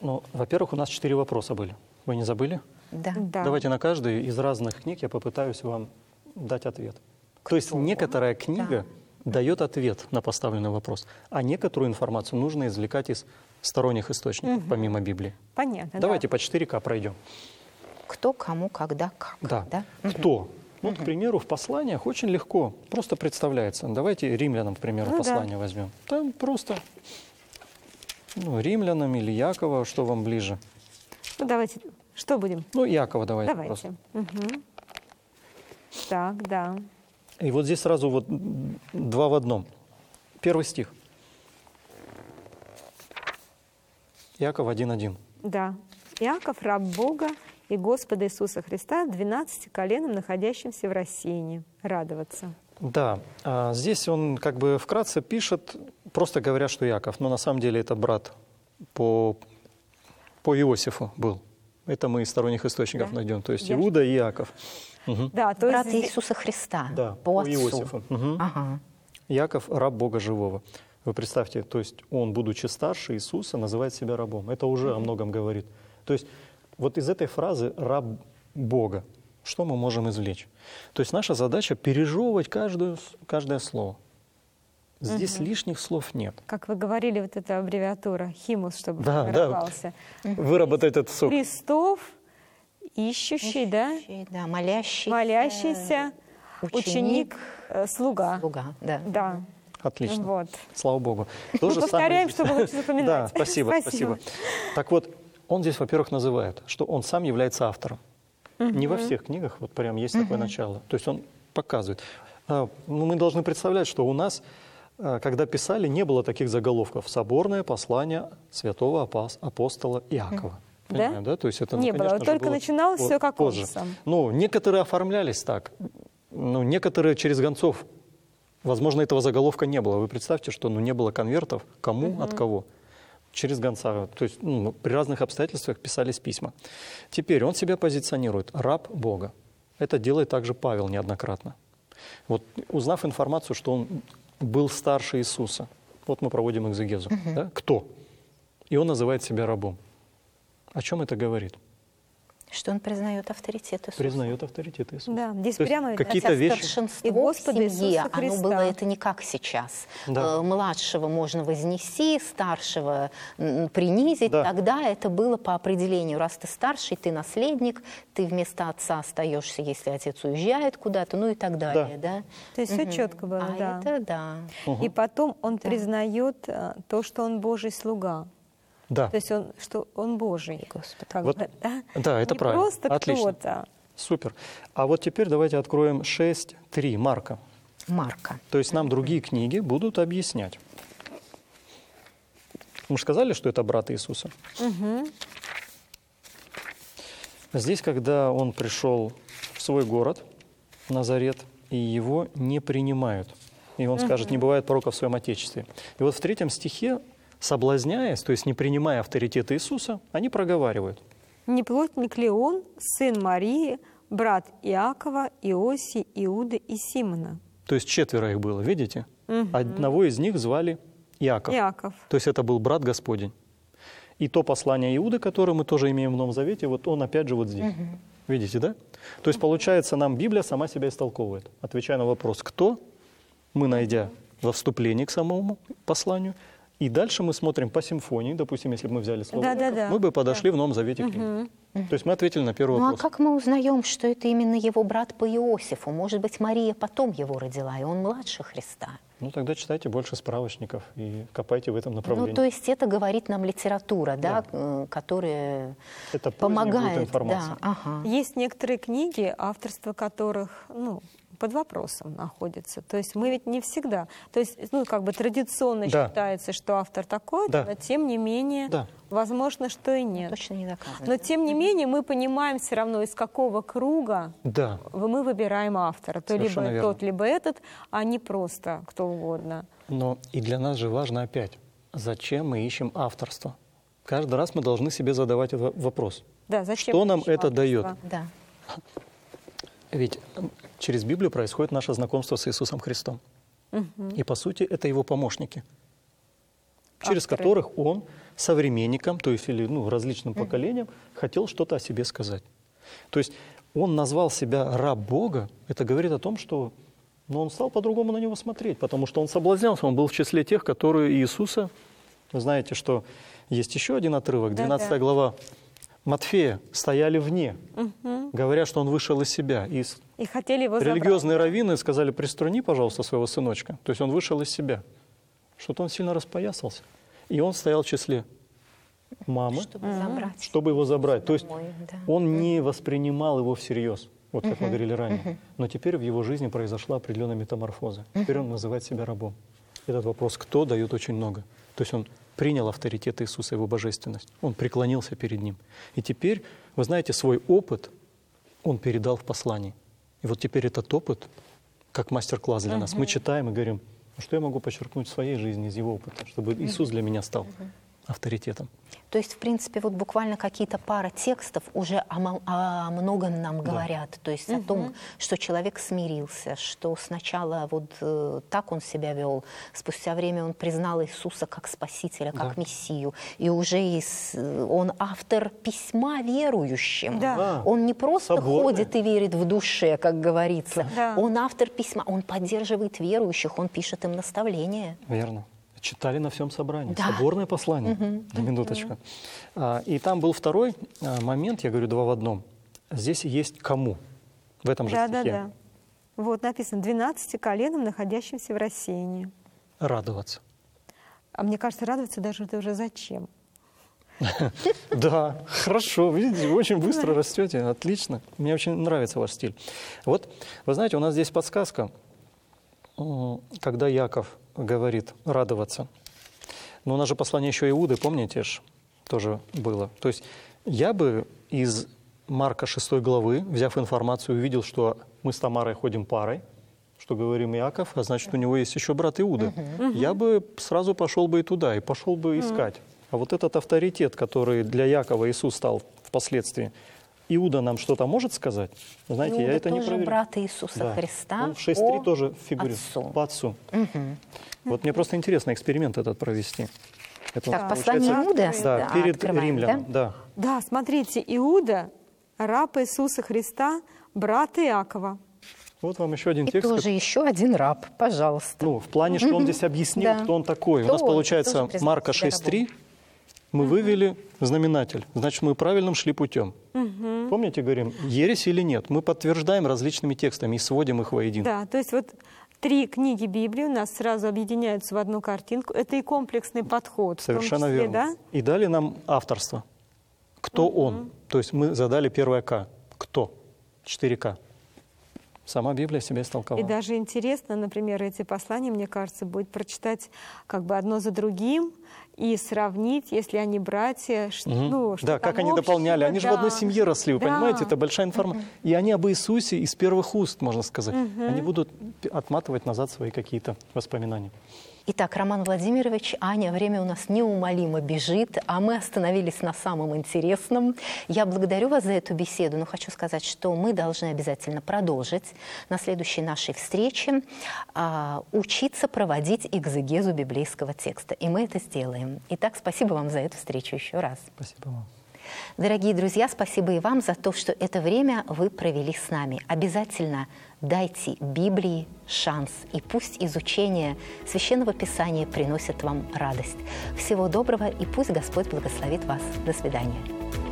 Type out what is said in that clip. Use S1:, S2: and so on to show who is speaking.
S1: Ну, во-первых, у нас 4 вопроса были. Вы не забыли?
S2: Да.
S3: Да.
S1: Давайте на каждый из разных книг я попытаюсь вам дать ответ. То есть некоторая книга дает ответ на поставленный вопрос, а некоторую информацию нужно извлекать из сторонних источников, помимо Библии.
S3: Понятно.
S1: Давайте по 4К пройдем.
S2: Кто, кому, когда, как.
S1: Да. Кто? Вот, к примеру, в посланиях очень легко, просто представляется. Давайте римлянам, к примеру,
S3: Ну да.
S1: послание возьмем. Там просто римлянам или Якова, что вам ближе?
S3: Ну, давайте, что будем?
S1: Ну, Якова давайте.
S3: Давайте.
S1: Просто.
S3: Так, да.
S1: И вот здесь сразу вот 2 в одном. Первый стих. Яков 1:1.
S3: Да. Иаков, раб Бога и Господа Иисуса Христа, 12 коленам, находящимся в рассеянии. Радоваться.
S1: Да, здесь он как бы вкратце пишет, просто говоря, что Яков, но на самом деле это брат по Иосифу был. Это мы из сторонних источников найдем. То есть Иуда и Иаков.
S3: Да, то
S2: Брат
S3: есть
S2: Иисуса Христа.
S1: Да,
S2: по
S1: по
S2: отцу.
S1: Иосифу.
S2: Ага.
S1: Яков – раб Бога живого. Вы представьте, то есть он, будучи старше Иисуса, называет себя рабом. Это уже о многом говорит. То есть вот из этой фразы «раб Бога» что мы можем извлечь? То есть наша задача пережевывать каждое слово. Здесь лишних слов нет.
S3: как вы говорили, вот эта аббревиатура, химус, чтобы
S1: Да,
S3: формировался.
S1: Выработать этот сок.
S3: Христов, ищущий, да?
S2: Да, молящийся.
S3: Молящийся, ученик, слуга.
S2: Слуга, да.
S3: Да.
S1: Отлично.
S3: Вот.
S1: Слава Богу.
S3: Повторяем, чтобы лучше запоминать.
S1: Да, спасибо. Так вот, он здесь, во-первых, называет, что он сам является автором. Не во всех книгах вот прям есть такое начало. То есть он показывает. Мы должны представлять, что у нас, когда писали, не было таких заголовков. Соборное послание святого апостола Иакова.
S3: Да?
S1: Понимаете, да? То есть это,
S3: Не было,
S1: конечно же,
S3: только начиналось все как он
S1: позже.
S3: сам.
S1: Ну, некоторые оформлялись так. Ну, некоторые через гонцов. Возможно, этого заголовка не было. Вы представьте, что не было конвертов. Кому, от кого? Через гонца. То есть при разных обстоятельствах писались письма. Теперь он себя позиционирует. Раб Бога. Это делает также Павел неоднократно. Вот узнав информацию, что он был старше Иисуса, вот мы проводим экзегезу. Да? Кто? И он называет себя рабом. О чем это говорит?
S2: Что он признает авторитет Иисуса.
S1: Признает авторитет Иисуса.
S3: Да, здесь
S1: То есть
S3: прямо видно.
S1: какие-то
S2: Хотя
S1: вещи.
S2: старшинство
S3: И Господа
S2: в семье,
S3: Иисуса Христа.
S2: оно было это не как сейчас.
S1: Да.
S2: Младшего можно вознести, старшего принизить.
S1: Да.
S2: Тогда это было по определению. Раз ты старший, ты наследник, ты вместо отца остаешься, если отец уезжает куда-то, ну и так далее. Да.
S3: То есть все четко было,
S2: А
S3: да.
S2: это да.
S3: И потом он признает то, что он Божий слуга.
S1: Да.
S3: То есть что он Божий.
S2: Господи.
S3: Как
S1: Вот,
S3: бы, да?
S1: да, это
S3: Не
S1: правильно.
S3: просто
S1: Отлично.
S3: кто-то.
S1: Супер. А вот теперь давайте откроем 6.3 Марка.
S2: Марка.
S1: То есть нам другие книги будут объяснять. Мы же сказали, что это брат Иисуса. Здесь, когда он пришел в свой город, Назарет, и его не принимают. И он скажет, не бывает пророка в своем отечестве. И вот в 3 стихе, соблазняясь, то есть не принимая авторитет Иисуса, они проговаривают.
S3: Не плотник ли он, сын Марии, брат Иакова, Иосии, Иуды и Симона?
S1: То есть 4 их было, видите? Одного из них звали Иаков.
S3: Иаков.
S1: То есть это был брат Господень. И то послание Иуды, которое мы тоже имеем в Новом Завете, вот он опять же вот здесь. Видите, да? То есть получается, нам Библия сама себя истолковывает. Отвечая на вопрос «кто?», мы, найдя во вступлении к самому посланию, и дальше мы смотрим по симфонии, допустим, если бы мы взяли слово Иаков, мы бы подошли в Новом Завете к нему. То есть мы ответили на первый
S2: Ну а
S1: вопрос.
S2: как мы узнаем, что это именно его брат по Иосифу? Может быть, Мария потом его родила, и он младше Христа?
S1: Ну тогда читайте больше справочников и копайте в этом направлении.
S2: Ну, то есть это говорит нам литература, да, которая
S1: Это поздняя будет
S2: помогает.
S1: информация.
S2: Да, ага.
S3: Есть некоторые книги, авторство которых, под вопросом находится. То есть мы ведь не всегда... То есть, как бы традиционно
S1: Да.
S3: считается, что автор такой,
S1: Да.
S3: но тем не менее,
S1: Да.
S3: возможно, что и нет.
S2: Точно не доказано.
S3: Но тем не менее мы понимаем все равно, из какого круга
S1: Да.
S3: мы выбираем автора. То
S1: Совершенно
S3: либо
S1: верно.
S3: тот, либо этот, а не просто кто угодно.
S1: Но и для нас же важно опять, зачем мы ищем авторство. Каждый раз мы должны себе задавать этот вопрос.
S3: Да, зачем
S1: Что
S3: мы
S1: нам
S3: ищем
S1: это дает?
S3: авторство?
S2: Да.
S1: Ведь через Библию происходит наше знакомство с Иисусом Христом. И по сути это его помощники. через
S3: авторы.
S1: которых он современникам, то есть или различным поколениям, хотел что-то о себе сказать. То есть он назвал себя раб Бога, это говорит о том, что он стал по-другому на него смотреть, потому что он соблазнялся, он был в числе тех, которые Иисуса, вы знаете, что есть еще один отрывок, 12 глава Матфея, стояли вне, говоря, что он вышел из себя. И
S3: хотели его
S1: религиозные раввины сказали: приструни, пожалуйста, своего сыночка. То есть он вышел из себя. Что-то он сильно распоясался. И он стоял в числе мамы, чтобы его забрать. То есть он не воспринимал его всерьез, вот как мы говорили ранее. Но теперь в его жизни произошла определенная метаморфоза. Теперь он называет себя рабом. Этот вопрос «кто?» дает очень много. То есть он принял авторитет Иисуса, его божественность. Он преклонился перед ним. И теперь, вы знаете, свой опыт он передал в послании. И вот теперь этот опыт, как мастер-класс для нас, мы читаем и говорим: что я могу подчеркнуть в своей жизни из его опыта, чтобы Иисус для меня стал авторитетом.
S2: То есть, в принципе, вот буквально какие-то пара текстов уже о многом нам говорят. То есть о том, что человек смирился, что сначала вот так он себя вел, спустя время он признал Иисуса как Спасителя, как Мессию. И уже он автор письма верующим. Он не просто ходит и верит в душе, как говорится. Он автор письма, он поддерживает верующих, он пишет им наставления.
S1: Верно. Читали на всем собрании. Соборное послание. На минуточку. И там был второй момент, я говорю, 2 в 1. Здесь есть кому. В этом же стихе.
S3: Вот написано: 12 коленам, находящимся в рассеянии.
S1: Радоваться.
S3: А мне кажется, радоваться даже это уже зачем?
S1: Да, хорошо. Видите, вы очень быстро растете. Отлично. Мне очень нравится ваш стиль. Вот, вы знаете, у нас здесь подсказка. Когда Яков говорит радоваться. Но у нас же послание еще Иуды, помните ж, тоже было. То есть я бы из Марка 6 главы, взяв информацию, увидел, что мы с Тамарой ходим парой, что говорим Иаков, а значит, у него есть еще брат Иуда. Я бы сразу пошел бы и туда, и пошел бы искать. А вот этот авторитет, который для Якова Иисус стал впоследствии, Иуда нам что-то может сказать? Знаете,
S2: Иуда
S1: я это не проверил.
S2: тоже брат Иисуса Христа.
S1: Он в 6.3 тоже фигурирует. По отцу. Вот мне просто интересно эксперимент этот провести. Это
S2: так, послание Иуды
S1: перед римлянам.
S3: Да, смотрите, Иуда, раб Иисуса Христа, брат Иакова.
S1: Вот вам еще один
S2: и
S1: текст.
S2: Тоже еще один раб, пожалуйста.
S1: В плане, что он здесь объяснил, кто он такой. У нас получается Марка 6.3. Мы вывели знаменатель. Значит, мы правильным шли путем. Помните, говорим, ересь или нет? Мы подтверждаем различными текстами и сводим их воедино.
S3: Да, то есть вот 3 книги Библии у нас сразу объединяются в одну картинку. Это и комплексный подход.
S1: Совершенно
S3: числе,
S1: верно.
S3: Да?
S1: И дали нам авторство. Кто он? То есть мы задали первое «К». Кто? 4К. Сама Библия себя истолковала.
S3: И даже интересно, например, эти послания, мне кажется, будет прочитать как бы одно за другим и сравнить, если они братья, что
S1: да, как они дополняли. Они же в одной семье росли, вы понимаете, это большая информация. И они об Иисусе из первых уст, можно сказать. Они будут отматывать назад свои какие-то воспоминания.
S2: Итак, Роман Владимирович, Аня, время у нас неумолимо бежит, а мы остановились на самом интересном. Я благодарю вас за эту беседу, но хочу сказать, что мы должны обязательно продолжить на следующей нашей встрече учиться проводить экзегезу библейского текста. И мы это сделаем. Итак, спасибо вам за эту встречу еще раз.
S1: Спасибо вам.
S2: Дорогие друзья, спасибо и вам за то, что это время вы провели с нами. Обязательно дайте Библии шанс, и пусть изучение Священного Писания приносит вам радость. Всего доброго, и пусть Господь благословит вас. До свидания.